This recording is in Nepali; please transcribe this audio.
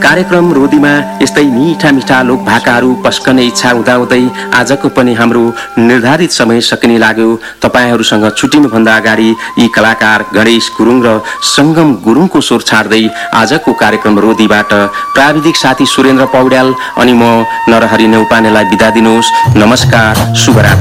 कार्यक्रम रोदीमा यस्तै मीठा मीठा लोक भाकाहरू पस्कने इच्छा हुँदाहुँदै आजको पनि हाम्रो निर्धारित समय सकिने लाग्यो। तपाईहरूसँग छुट्टिनुभन्दा अगाडि यी कलाकार गणेश गुरुङ र सङ्गम गुरुङको स्वर छाड्दै आजको कार्यक्रम रोदीबाट प्राविधिक साथी सुरेन्द्र पौड्याल अनि म नरहरि नेउपानेलाई बिदा दिनुहोस्। नमस्कार, शुभरात्रि।